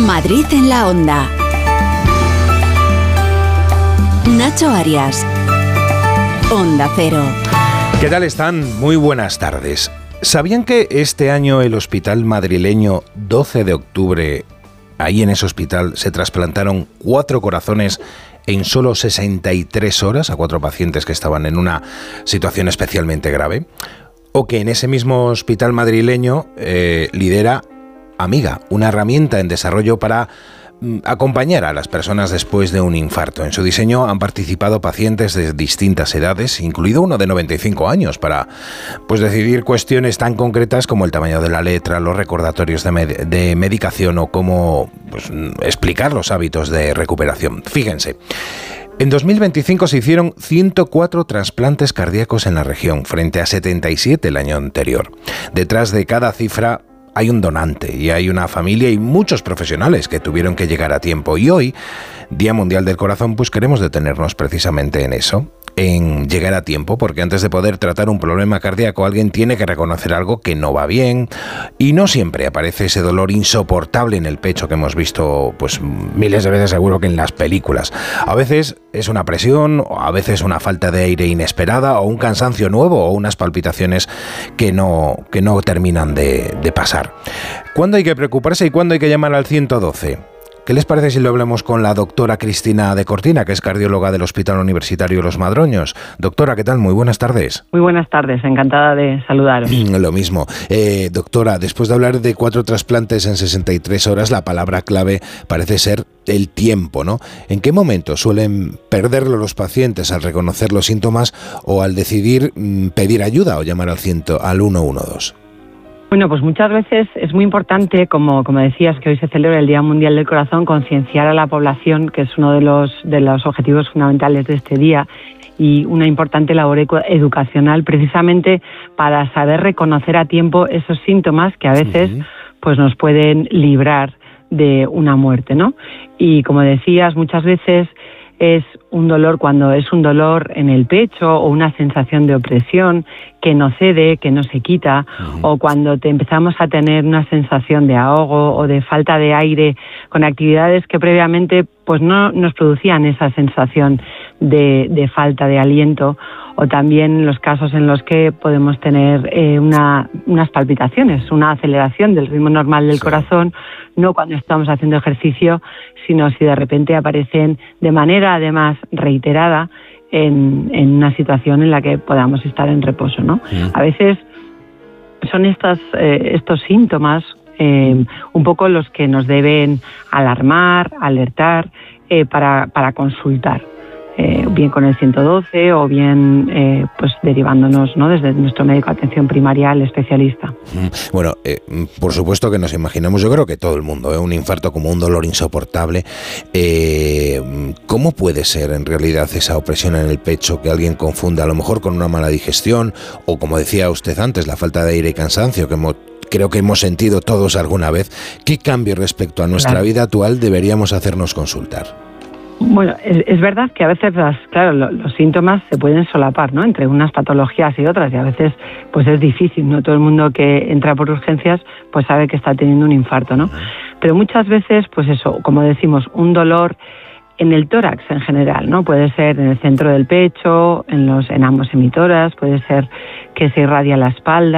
Madrid en la Onda. Nacho Arias. Onda Cero. ¿Qué tal están? Muy buenas tardes. ¿Sabían que este año el hospital madrileño 12 de octubre, ahí en ese hospital, se trasplantaron 4 corazones en solo 63 horas a 4 pacientes que estaban en una situación especialmente grave? O que en ese mismo hospital madrileño lidera Amiga, una herramienta en desarrollo para acompañar a las personas después de un infarto. En su diseño han participado pacientes de distintas edades, incluido uno de 95 años, para decidir cuestiones tan concretas como el tamaño de la letra, los recordatorios de medicación o cómo explicar los hábitos de recuperación. Fíjense. En 2025 se hicieron 104 trasplantes cardíacos en la región, frente a 77 el año anterior. Detrás de cada cifra hay un donante y hay una familia y muchos profesionales que tuvieron que llegar a tiempo. Y hoy, Día Mundial del Corazón, queremos detenernos precisamente en eso, en llegar a tiempo, porque antes de poder tratar un problema cardíaco alguien tiene que reconocer algo que no va bien, y no siempre aparece ese dolor insoportable en el pecho que hemos visto miles de veces, seguro que en las películas. A veces es una presión, o a veces una falta de aire inesperada, o un cansancio nuevo, o unas palpitaciones que no terminan de pasar. ¿Cuándo hay que preocuparse y cuándo hay que llamar al 112? ¿Qué les parece si lo hablamos con la doctora Cristina de Cortina, que es cardióloga del Hospital Universitario Los Madroños? Doctora, ¿qué tal? Muy buenas tardes. Muy buenas tardes, encantada de saludaros. Lo mismo. Doctora, después de hablar de 4 trasplantes en 63 horas, la palabra clave parece ser el tiempo, ¿no? ¿En qué momento suelen perderlo los pacientes al reconocer los síntomas o al decidir pedir ayuda o llamar al 112? Bueno, pues muchas veces es muy importante, como decías, que hoy se celebra el Día Mundial del Corazón, concienciar a la población, que es uno de los objetivos fundamentales de este día, y una importante labor educacional precisamente para saber reconocer a tiempo esos síntomas que a veces nos pueden librar de una muerte, ¿no? Y como decías, muchas veces es un dolor cuando es un dolor en el pecho o una sensación de opresión que no cede, que no se quita, o cuando empezamos a tener una sensación de ahogo o de falta de aire con actividades que previamente no nos producían esa sensación de falta de aliento, o también los casos en los que podemos tener unas palpitaciones, una aceleración del ritmo normal del corazón, no cuando estamos haciendo ejercicio, sino si de repente aparecen de manera además reiterada en una situación en la que podamos estar en reposo, ¿no? A veces son estos síntomas un poco los que nos deben alarmar, alertar para consultar. Bien con el 112 o bien derivándonos, ¿no?, desde nuestro médico de atención primaria al especialista. Bueno, por supuesto que nos imaginamos, yo creo que todo el mundo, un infarto como un dolor insoportable. ¿Cómo puede ser en realidad esa opresión en el pecho que alguien confunde a lo mejor con una mala digestión o, como decía usted antes, la falta de aire y cansancio que creo que hemos sentido todos alguna vez? ¿Qué cambio respecto a nuestra vida actual deberíamos hacernos consultar? Bueno, es verdad que a veces los síntomas se pueden solapar, ¿no?, entre unas patologías y otras, y a veces es difícil, no todo el mundo que entra por urgencias sabe que está teniendo un infarto, ¿no? Pero muchas veces, como decimos, un dolor en el tórax en general, ¿no? Puede ser en el centro del pecho, en ambos hemitórax, puede ser que se irradia la espalda,